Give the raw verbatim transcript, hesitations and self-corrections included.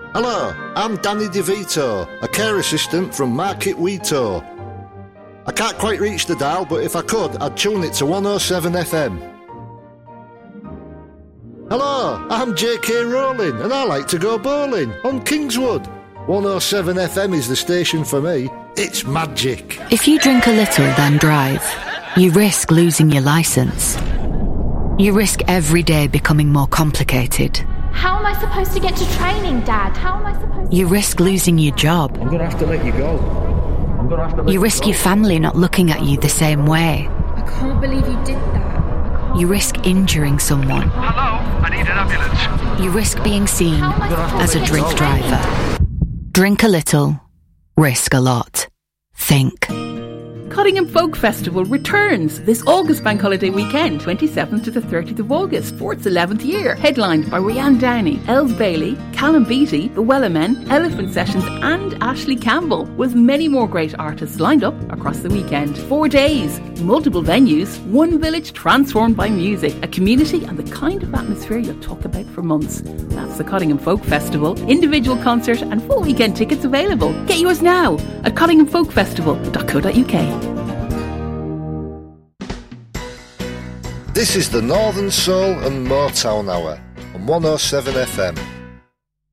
Hello, I'm Danny DeVito, a care assistant from Market Weeto. I can't quite reach the dial, but if I could, I'd tune it to one oh seven F M. Hello, I'm J K Rowling, and I like to go bowling on Kingswood. one oh seven F M is the station for me. It's magic. If you drink a little, then drive, you risk losing your licence. You risk every day becoming more complicated. How am I supposed to get to training, Dad? How am I supposed to... You risk losing your job. I'm going to have to let you go. I'm going to have to let You risk your family not looking at you the same way. I can't believe you did that. You risk injuring someone. Hello, I need an ambulance. You risk being seen How am I supposed as to a get to drink training? driver. Drink a little, risk a lot. Think. Cottingham Folk Festival returns this August bank holiday weekend, twenty-seventh to the thirtieth of August, for its eleventh year. Headlined by Rianne Downey, Els Bailey, Callum Beattie, The Wellermen, Elephant Sessions and Ashley Campbell, with many more great artists lined up across the weekend. Four days, multiple venues, one village transformed by music, a community and the kind of atmosphere you'll talk about for months. That's the Cottingham Folk Festival. Individual concert and full weekend tickets available. Get yours now at cottingham folk festival dot co dot uk. This is the Northern Soul and Motown Hour on one oh seven F M.